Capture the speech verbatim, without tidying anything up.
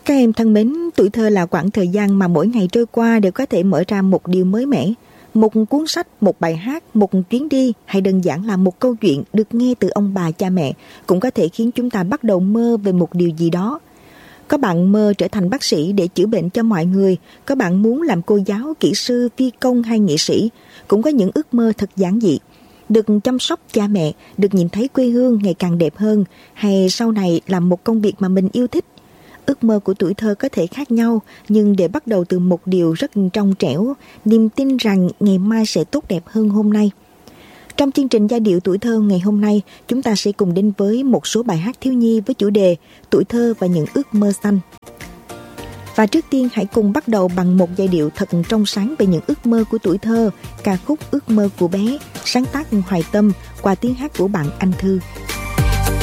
Các em thân mến, tuổi thơ là quãng thời gian mà mỗi ngày trôi qua đều có thể mở ra một điều mới mẻ. Một cuốn sách, một bài hát, một chuyến đi hay đơn giản là một câu chuyện được nghe từ ông bà cha mẹ cũng có thể khiến chúng ta bắt đầu mơ về một điều gì đó. Có bạn mơ trở thành bác sĩ để chữa bệnh cho mọi người, có bạn muốn làm cô giáo, kỹ sư, phi công hay nghệ sĩ, cũng có những ước mơ thật giản dị. Được chăm sóc cha mẹ, được nhìn thấy quê hương ngày càng đẹp hơn, hay sau này làm một công việc mà mình yêu thích. Ước mơ của tuổi thơ có thể khác nhau, nhưng để bắt đầu từ một điều rất trong trẻo, niềm tin rằng ngày mai sẽ tốt đẹp hơn hôm nay. Trong chương trình Giai điệu tuổi thơ ngày hôm nay, chúng ta sẽ cùng đến với một số bài hát thiếu nhi với chủ đề Tuổi thơ và những ước mơ xanh. Và trước tiên hãy cùng bắt đầu bằng một giai điệu thật trong sáng về những ước mơ của tuổi thơ, ca khúc Ước mơ của bé, sáng tác Hoài Tâm qua tiếng hát của bạn Anh Thư.